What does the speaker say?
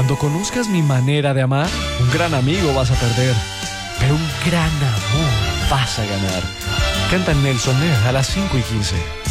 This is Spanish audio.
Cuando conozcas mi manera de amar, un gran amigo vas a perder, pero un gran amor vas a ganar. Canta Nelson Ned a las 5:15.